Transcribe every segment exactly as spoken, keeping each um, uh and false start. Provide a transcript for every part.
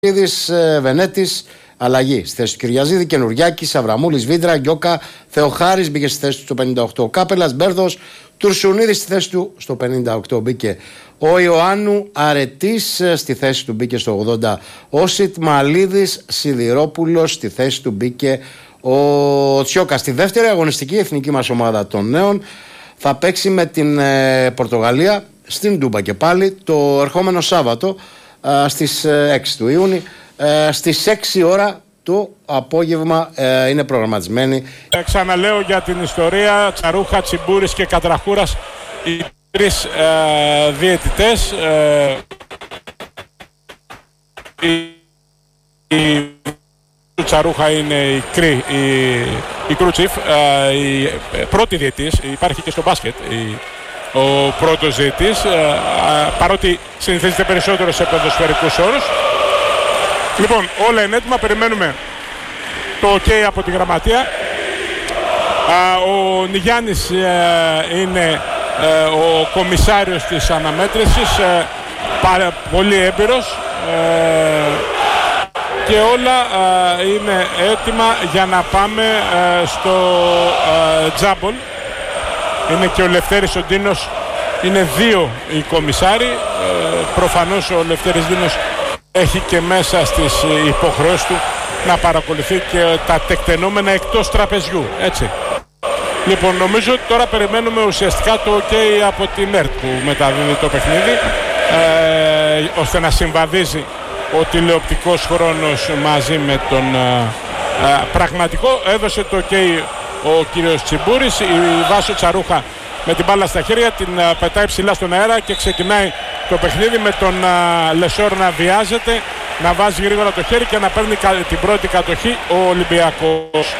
Βενέτης, αλλαγή. Στη θέση του Κυριαζίδη, Καινουριάκης, Αβραμούλης, Βίδρα, Γκιόκα, Θεοχάρης μπήκε στη θέση του στο πενήντα οκτώ. Κάπελας, Μπέρδος, Τουρσουνίδης στη θέση του στο πενήντα οκτώ μπήκε. Ο Ιωάννου Αρετής στη θέση του μπήκε στο ογδόντα. Ο Σιτμαλίδης, Σιδηρόπουλος στη θέση του μπήκε ο Τσιόκα. Στη δεύτερη αγωνιστική, η εθνική μας ομάδα των νέων θα παίξει με την ε, Πορτογαλία στην Τούμπα και πάλι το ερχόμενο Σάββατο ε, στις ε, έξι του Ιούνιου. Ε, στις έξι ώρα το απόγευμα ε, είναι προγραμματισμένη. Ε, ξαναλέω για την ιστορία: Τσαρούχα, Τσιμπούρης και Κατραχούρας, οι τρεις ε, διαιτητές. Ε, η, η Τσαρούχα είναι η Κρή, η, η Κρούτσιφ, ε, η πρώτη διαιτής. Υπάρχει και στο μπάσκετ η, ο πρώτος διαιτής, ε, παρότι συνηθίζεται περισσότερο σε ποδοσφαιρικούς όρους. Λοιπόν, όλα είναι έτοιμα, περιμένουμε το ok από τη γραμματεία. Α, ο Νιγιάννης ε, είναι ε, ο κομισάριος της αναμέτρησης, ε, πάρα, πολύ έμπειρος, ε, και όλα ε, είναι έτοιμα για να πάμε ε, στο ε, τζάμπολ. Είναι και ο Λευτέρης ο Ντίνος, είναι δύο οι κομισάροι, ε, προφανώς ο Λευτέρης Ντίνος έχει και μέσα στις υποχρεώσεις του να παρακολουθεί και τα τεκτενόμενα εκτός τραπεζιού, έτσι. Λοιπόν, νομίζω ότι τώρα περιμένουμε ουσιαστικά το ok από την ΕΡΤ που μεταδίδει το παιχνίδι, ε, ώστε να συμβαδίζει ο τηλεοπτικός χρόνος μαζί με τον ε, ε, πραγματικό. Έδωσε το ok ο κύριος Τσιμπούρης. Η Βάσο Τσαρούχα με την μπάλα στα χέρια την ε, πετάει ψηλά στον αέρα και ξεκινάει το παιχνίδι με τον uh, Λεσόρ να βιάζεται, να βάζει γρήγορα το χέρι και να παίρνει την πρώτη κατοχή ο Ολυμπιακός.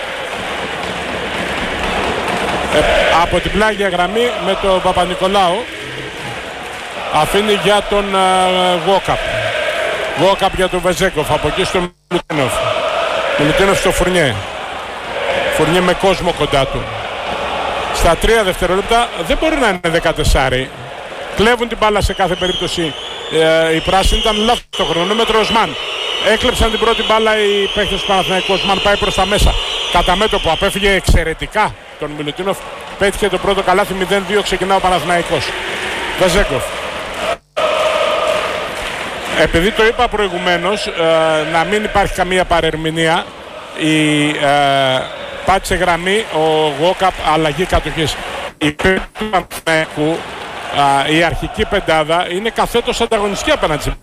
Ε, από την πλάγια γραμμή με τον Παπα-Νικολάου αφήνει για τον Γουόκαπ. Uh, Γουόκαπ για τον Βεζέκοφ, από εκεί στο Μιλουτίνοφ. Μιλουτίνοφ στο Φουρνιέ. Φουρνιέ με κόσμο κοντά του. Στα τρία δευτερόλεπτα δεν μπορεί να είναι δεκατέσσερα. Κλέβουν την μπάλα σε κάθε περίπτωση ε, οι πράσινοι. Ήταν λάθος το χρονόμετρο. Οσμάν έκλεψαν την πρώτη μπάλα οι παίκτες του Παναθηναϊκού. Οσμάν πάει προς τα μέσα. Κατά μέτωπο απέφυγε εξαιρετικά τον Μιλουτίνοφ. Πέτυχε το πρώτο καλάθι. μηδέν δύο, ξεκινά ο Παναθηναϊκός. Βεζέκοφ. Επειδή το είπα προηγουμένως, ε, να μην υπάρχει καμία παρερμηνία, η, ε, πάτησε γραμμή ο Γουόκαπ, αλλαγή κατοχής. Η παίκτες του Παναθηναϊκού, Uh, η αρχική πεντάδα είναι καθέτως ανταγωνιστική απέναντι.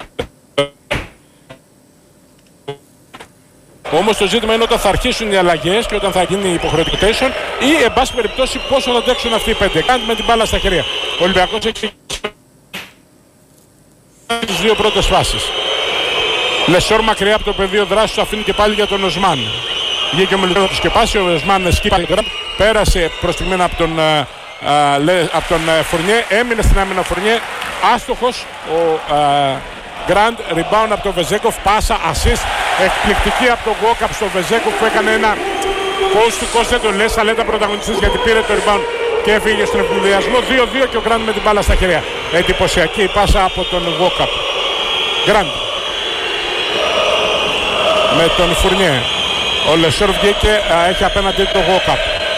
Όμως το ζήτημα είναι όταν θα αρχίσουν οι αλλαγές και όταν θα γίνει η υποχρεωτικό rotation ή εν πάση περιπτώσει πόσο θα αντέξουν αυτοί οι πέντε. Κάνει με την μπάλα στα χέρια. Ο Ολυμπιακός έχει τις δύο πρώτες φάσεις. Λεσόρ μακριά από το πεδίο δράσης, αφήνει και πάλι για τον Οσμάν. Βγήκε ο Μιλουτίνοφ του σκεπάσει, ο Οσμάν σκύπα, πέρασε προς τη μένα από τον Uh, λέ, από τον uh, Φουρνιέ, έμεινε στην άμυνα Φουρνιέ, άστοχος ο Γκραντ, uh, rebound από τον Βεζέκοφ, πάσα, assist, εκπληκτική από τον Γουόκαπ στο Βεζέκοφ που έκανε ένα coast to coast, δεν το λες, αλλά ήταν πρωταγωνιστής γιατί πήρε το rebound και έφυγε στον ευνηδιασμό. δύο δύο και ο Γκραντ με την μπάλα στα χέρια. Εντυπωσιακή η πάσα από τον Γουόκαπ. Γκραντ με τον Φουρνιέ. Ο Λεσόρ βγήκε, uh, έχει απέναντι τον Γουόκαπ.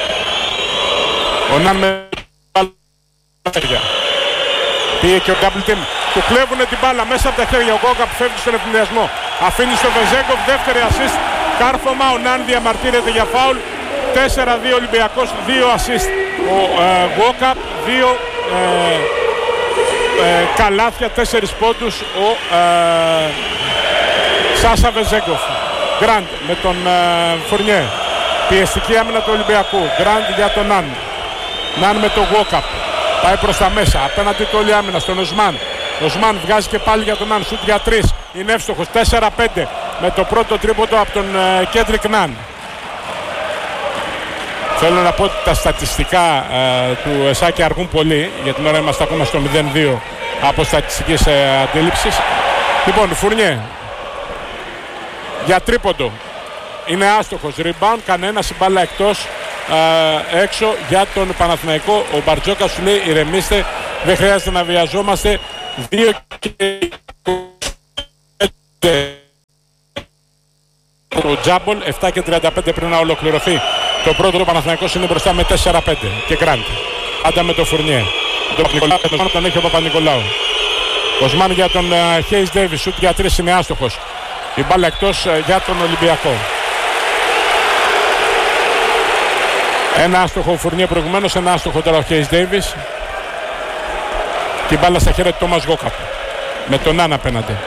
Ο Ναν με χέρια. Πήγε και ο double team. Του κλέβουνε την μπάλα μέσα από τα χέρια. Ο Γκόκαπ φεύγει στον ευνηδιασμό. Αφήνει στο Βεζέκοφ, δεύτερη assist. Κάρφωμα, ο Ναν διαμαρτύρεται για φάουλ. τέσσερα δύο Ολυμπιακός, δύο assist. Ο Γκόκαπ, δύο ε, ε, καλάθια, τέσσερις πόντους. Ο ε, Σάσα Βεζέκοφ. Γκραντ με τον ε, Φουρνιέ. Πιεστική άμυνα του Ολυμπιακού. Γκραντ για τον Ναν. Ναν με τον Γουόκαπ. Πάει προς τα μέσα. Απέναντι το όλη άμυνα στον Οσμάν. Οσμάν βγάζει και πάλι για τον Ναν. Σουτ για τρεις. Είναι εύστοχος. τέσσερα πέντε με το πρώτο τρίποντο από τον Κέντρικ Ναν. Θέλω να πω ότι τα στατιστικά ε, του Εσάκη αργούν πολύ. Για την ώρα είμαστε ακόμα στο μηδέν δύο από στατιστικής ε, αντίληψης. Λοιπόν, Φουρνιέ. Για τρίποντο. Είναι άστοχος. Rebound. Κανένα, η μπάλα εκτός. Uh, έξω για τον Παναθηναϊκό. Ο Μπαρτζόκας σου λέει ηρεμήστε, δεν χρειάζεται να βιαζόμαστε. Δύο και του Τζάμπολ, επτά και τριάντα πέντε πριν να ολοκληρωθεί το πρώτο. Το Παναθηναϊκός είναι μπροστά με τέσσερα πέντε και Γκραντ. Άντα με το Φουρνιέ. Το Παπα-Νικολάου τον έχει ο Παπα-Νικολάου. Οσμάν για τον Χέις Ντέιβις, σουτ για τρεις είναι άστοχος. Η μπάλα εκτός για τον Ολυμπιακό. Ένα άστοχο ο Φουρνιέ προηγουμένως, ένα άστοχο τώρα ο Χέις Ντέιβις. Και η μπάλα στα χέρια του Τόμας Γόκαπ. Με τον Ναν απέναντι.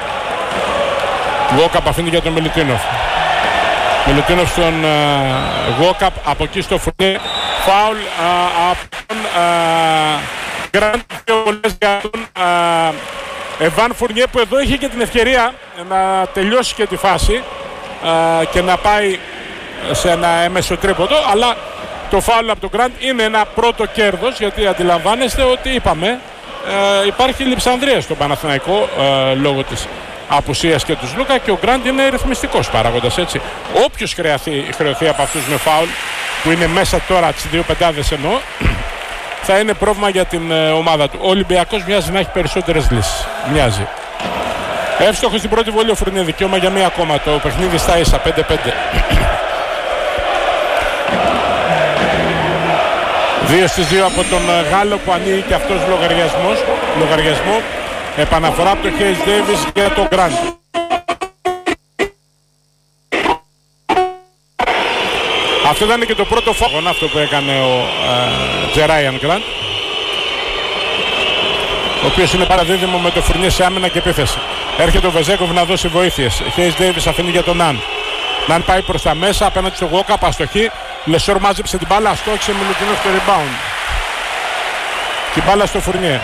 Γόκαπ αφήνει για τον Μιλουτίνοφ. Μιλουτίνοφ στον Γόκαπ, από εκεί στο Φουρνιέ. Φάουλ από τον Γκραντ, δύο βολές για τον Εβάν Φουρνιέ, που εδώ είχε και την ευκαιρία να τελειώσει και τη φάση α, και να πάει σε ένα έμεσο τρίποντο, αλλά το φάουλ από τον Γκραντ είναι ένα πρώτο κέρδος, γιατί αντιλαμβάνεστε ότι είπαμε ε, υπάρχει λειψανδρία στον Παναθηναϊκό ε, λόγω της απουσίας και του Λούκα, και ο Γκραντ είναι ρυθμιστικός παράγοντας, έτσι. Όποιος χρεωθεί, χρεωθεί από αυτούς με φάουλ που είναι μέσα τώρα, τις δύο πεντάδες εννοώ, θα είναι πρόβλημα για την ε, ομάδα του. Ο Ολυμπιακός μοιάζει να έχει περισσότερες λύσεις. Μοιάζει. Εύστοχος στην πρώτη βολή ο Φουρνιέ, δικαίωμα για μία ακόμα. Το παιχνίδι στα ίσα, πέντε πέντε. δύο στις δύο από τον Γάλλο, που ανοίγει και αυτός λογαριασμός, λογαριασμό. Επαναφορά από τον Χέις Ντέιβις για τον Γκραντ. Αυτό ήταν και το πρώτο φάγον, αυτό που έκανε ο Τζεράιαν Γκραντ, ο οποίος είναι παραδίδυμο με το Φουρνιέ σε άμυνα και επίθεση. Έρχεται ο Βεζέκοφ να δώσει βοήθειες. Χέις Ντέιβις αφήνει για τον Ναν. Ναν πάει προς τα μέσα απέναντι στο Γόκαπ, αστοχή. Λεσόρ μάζεψε την μπάλα, αστόχησε Μιλουτίνοφ το rebound. Την μπάλα στο Φουρνιέ.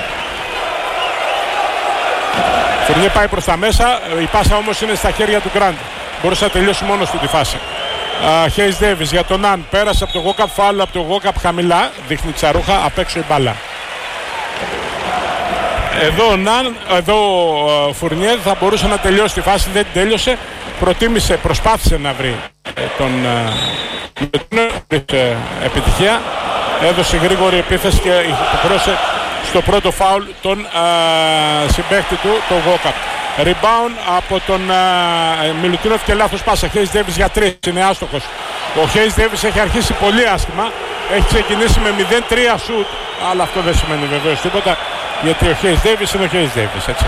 Φουρνιέ πάει προς τα μέσα, η πάσα όμως είναι στα χέρια του Γκραντ. Μπορούσε να τελειώσει μόνος του τη φάση. Χέις Ντέιβις για τον Ναν, πέρασε από το Γόκαπ, φάουλ από το Γόκαπ χαμηλά, δείχνει τσαρούχα, απ' έξω η μπάλα. Εδώ ο Ναν, εδώ ο Φουρνιέ θα μπορούσε να τελειώσει τη φάση, δεν την τέλειωσε. Προτίμησε, προσπάθησε να βρει ε, τον ε, ε, επιτυχία. Έδωσε γρήγορη επίθεση και υποχρέωσε στο πρώτο φάουλ τον ε, συμπαίχτη του, τον Γόκαπ. Rebound από τον ε, Μιλουτίνοφ και λάθος πάσα. Χέις Ντέιβις για τρεις, είναι άστοχος. Ο Χέις Ντέιβις έχει αρχίσει πολύ άσχημα. Έχει ξεκινήσει με μηδέν τρία σουτ, αλλά αυτό δεν σημαίνει βεβαίως τίποτα, γιατί ο Χέις Ντέιβις είναι ο Χέις Ντέιβις, έτσι.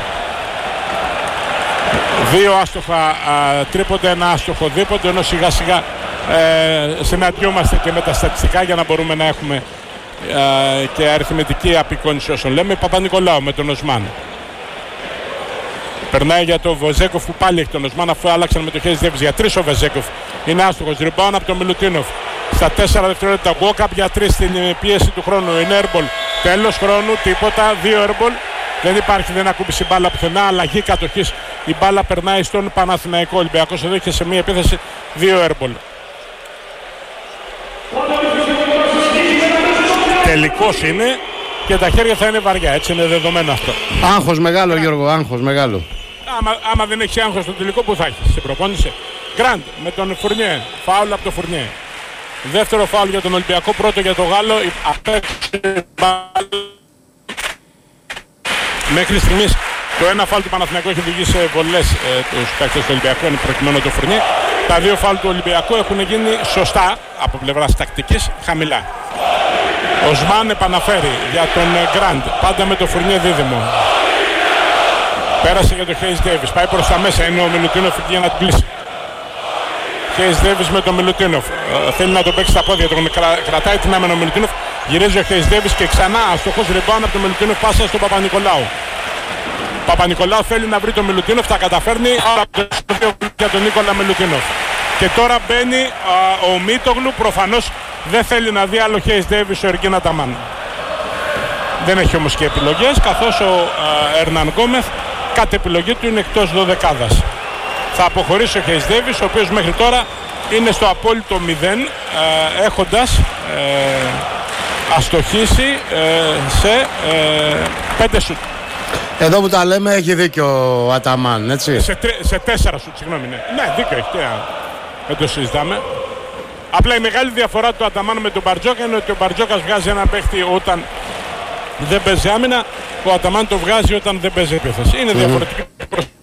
Δύο άστοχα α, τρίποντα, ένα άστοχο δίποντο, ενώ σιγά σιγά ε, συναντιόμαστε και με τα στατιστικά για να μπορούμε να έχουμε ε, και αριθμητική απεικόνιση όσων λέμε. Παπα-Νικολάου με τον Οσμάν. Περνάει για τον Βεζέκοφ, που πάλι έχει τον Οσμάν, αφού άλλαξαν με το Χέις Ντέιβις για τρεις ο Βεζέκοφ. Είναι άστοχος, rebound από τον Μιλουτίνοφ. Στα τέσσερα δευτερόλεπτα Γόκαπ για τρεις στην πίεση του χρόνου. Είναι airball. Τέλος χρόνου, τίποτα, δύο airball. Δεν υπάρχει, δεν ακούμπησε η μπάλα πουθενά, αλλαγή κατοχής. Η μπάλα περνάει στον Παναθηναϊκό. Ολυμπιακός εδώ είχε σε μία επίθεση δύο airball. Τελικός είναι και τα χέρια θα είναι βαριά, έτσι είναι δεδομένο αυτό. Άγχος μεγάλο, Γιώργο, άγχος μεγάλο. Άμα, άμα δεν έχει άγχος στο τελικό, που θα έχει, σε προπόνηση. Γκραντ με τον Φουρνιέ, φάουλ από τον Φουρνιέ. Δεύτερο φάουλ για τον Ολυμπιακό, πρώτο για τον Γάλλο. Μέχρι στιγμής το ένα φάουλ του Παναθηναϊκού έχει οδηγήσει σε βολές ε, τους παίκτες του Ολυμπιακού, είναι προκειμένου το Φουρνιέ. Τα δύο φάουλ του Ολυμπιακού έχουν γίνει σωστά από πλευράς τακτικής, χαμηλά. Ο Σμάν επαναφέρει για τον Γκραντ, πάντα με το Φουρνιέ δίδυμο. Πέρασε για τον Χέις Ντέιβις, πάει προς τα μέσα, είναι ο Μιλουτίνοφ για να την κλείσει. Χέις Ντέιβις με τον Μιλουτίνοφ, ε, θέλει να τον παίξει στα πόδια, τον κρα, κρατάει την άμενα ο Μιλουτίνοφ. Γυρίζει ο Χέις Ντέιβις και ξανά αστοχός rebound από τον Μιλουτίνοφ, πάσα στον Παπα-Νικολάου. Παπα-Νικολάου θέλει να βρει τον Μιλουτίνοφ, τα καταφέρνει για τον Νίκολα Μιλουτίνοφ. Και τώρα μπαίνει α, ο Μίτογλου, προφανώς δεν θέλει να δει άλλο Χέις Ντέιβις ο Εργκίν Αταμάν. Δεν έχει όμως και επιλογές, καθώς ο α, Ερνάν Γκόμεθ κατ' επιλογή του είναι εκτός δωδεκάδας. Θα αποχωρήσει ο Χέις Ντέιβις, ο οποίος μέχρι τώρα είναι στο απόλυτο μηδέν, α, έχοντας ε, αστοχήσει ε, σε ε, πέντε σουτ. Εδώ που τα λέμε έχει δίκιο ο Αταμάν, έτσι. Σε, τρι, σε τέσσερα σουτ, συγγνώμη, ναι. Ναι, δίκιο έχει, δεν το συζητάμε. Απλά η μεγάλη διαφορά του Αταμάν με τον Μπαρτζόκα είναι ότι ο Μπαρτζόκας βγάζει ένα παίχτη όταν δεν παίζει άμυνα, ο Αταμάν το βγάζει όταν δεν παίζει επίθεση. Είναι mm-hmm. διαφορετική προσωπική.